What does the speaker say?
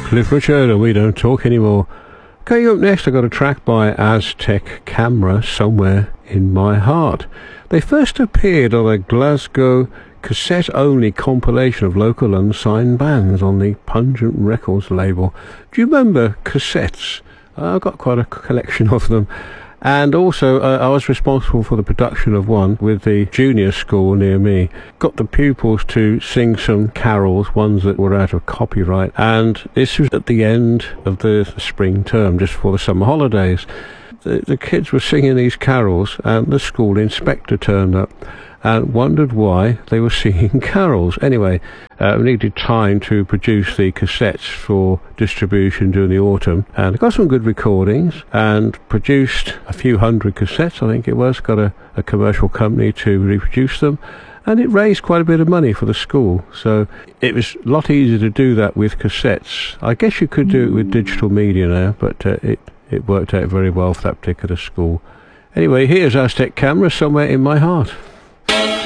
Cliff Richard, and we don't talk anymore. Okay, up next I got a track by Aztec Camera, Somewhere in My Heart. They first appeared on a Glasgow cassette-only compilation of local unsigned bands on the Pungent Records label. Do you remember cassettes? I've got quite a collection of them. And also, I was responsible for the production of one with the junior school near me. Got the pupils to sing some carols, ones that were out of copyright. And this was at the end of the spring term, just before the summer holidays. The kids were singing these carols, and the school inspector turned up and wondered why they were singing carols. Anyway, we needed time to produce the cassettes for distribution during the autumn, and I got some good recordings and produced a few hundred cassettes, I think it was. Got a commercial company to reproduce them, and it raised quite a bit of money for the school. So it was a lot easier to do that with cassettes. I guess you could do it with digital media now, but it worked out very well for that particular school. Anyway, here's Aztec Camera, Somewhere in My Heart.